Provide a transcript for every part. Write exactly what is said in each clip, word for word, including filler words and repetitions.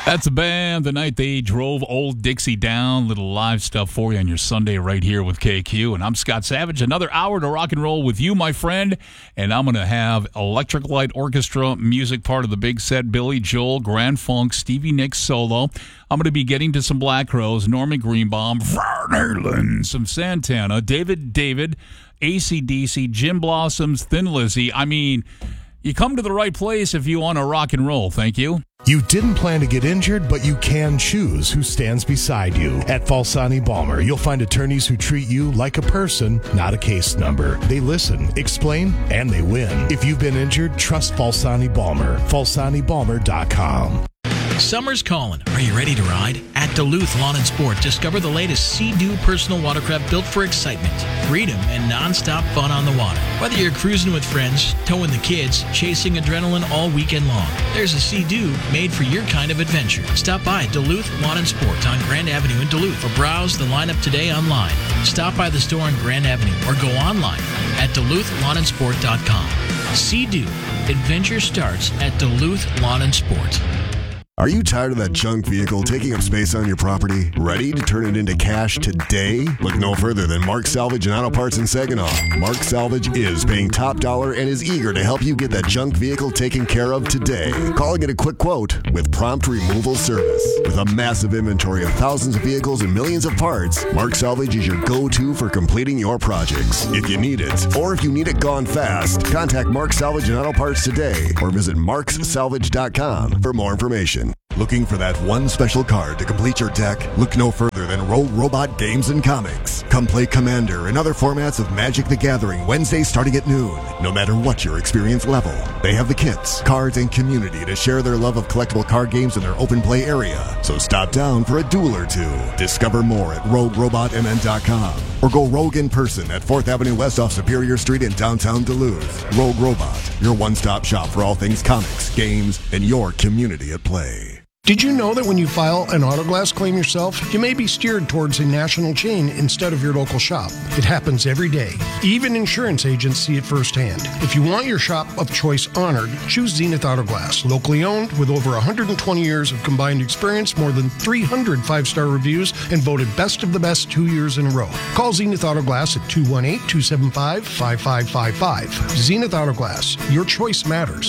That's a band. The night they drove Old Dixie down. Little live stuff for you on your Sunday right here with K Q. And I'm Scott Savage. Another hour to rock and roll with you, my friend. And I'm going to have Electric Light Orchestra music part of the big set. Billy Joel, Grand Funk, Stevie Nicks solo. I'm going to be getting to some Black Crowes, Norman Greenbaum, Van Halen, some Santana, David David, A C D C, Jim Blossoms, Thin Lizzy. I mean, you come to the right place if you want to rock and roll. Thank you. You didn't plan to get injured, but you can choose who stands beside you. At Falsani Balmer, you'll find attorneys who treat you like a person, not a case number. They listen, explain, and they win. If you've been injured, trust Falsani Balmer. Falsani Balmer dot com. Summer's calling. Are you ready to ride? At Duluth Lawn and Sport, discover the latest Sea-Doo personal watercraft built for excitement, freedom, and non-stop fun on the water. Whether you're cruising with friends, towing the kids, chasing adrenaline all weekend long, there's a Sea-Doo made for your kind of adventure. Stop by Duluth Lawn and Sport on Grand Avenue in Duluth or browse the lineup today online. Stop by the store on Grand Avenue or go online at Duluth Lawn and Sport dot com. Sea-Doo. Adventure starts at Duluth Lawn and Sport. Are you tired of that junk vehicle taking up space on your property? Ready to turn it into cash today? Look no further than Mark Salvage and Auto Parts in Saginaw. Mark Salvage is paying top dollar and is eager to help you get that junk vehicle taken care of today. Calling it a quick quote with prompt removal service. With a massive inventory of thousands of vehicles and millions of parts, Mark Salvage is your go-to for completing your projects. If you need it, or if you need it gone fast, contact Mark Salvage and Auto Parts today or visit marks salvage dot com for more information. Looking for that one special card to complete your deck? Look no further than Rogue Robot Games and Comics. Come play Commander and other formats of Magic the Gathering Wednesday starting at noon. No matter what your experience level, they have the kits, cards, and community to share their love of collectible card games in their open play area. So stop down for a duel or two. Discover more at rogue robot m n dot com or go rogue in person at fourth Avenue West off Superior Street in downtown Duluth. Rogue Robot, your one-stop shop for all things comics, games, and your community at play. Did you know that when you file an Autoglass claim yourself, you may be steered towards a national chain instead of your local shop? It happens every day. Even insurance agents see it firsthand. If you want your shop of choice honored, choose Zenith Autoglass. Locally owned, with over one hundred twenty years of combined experience, more than three hundred five-star reviews, and voted best of the best two years in a row. Call Zenith Autoglass at two one eight, two seven five, five five five five. Zenith Autoglass. Your choice matters.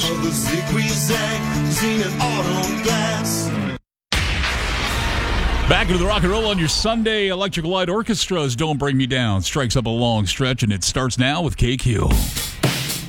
Zenith Autoglass. Back into the rock and roll on your Sunday. Electric Light Orchestra's Don't Bring Me Down strikes up a long stretch, and it starts now with K Q.